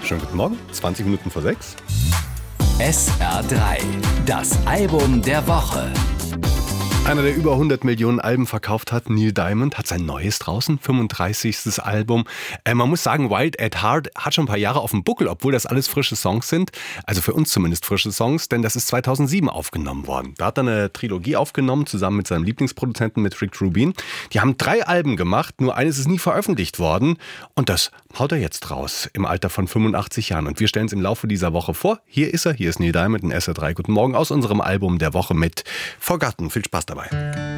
Schönen guten Morgen, 20 Minuten vor 6. SR3, das Album der Woche. Einer, der über 100 Millionen Alben verkauft hat, Neil Diamond, hat sein neues draußen, 35. Album. Man muss sagen, Wild at Heart hat schon ein paar Jahre auf dem Buckel, obwohl das alles frische Songs sind. Also für uns zumindest frische Songs, denn das ist 2007 aufgenommen worden. Da hat er eine Trilogie aufgenommen, zusammen mit seinem Lieblingsproduzenten, mit Rick Rubin. Die haben 3 Alben gemacht, nur eines ist nie veröffentlicht worden. Und das haut er jetzt raus, im Alter von 85 Jahren. Und wir stellen es im Laufe dieser Woche vor. Hier ist er, hier ist Neil Diamond in SR3. Guten Morgen aus unserem Album der Woche mit Forgotten. Viel Spaß dabei.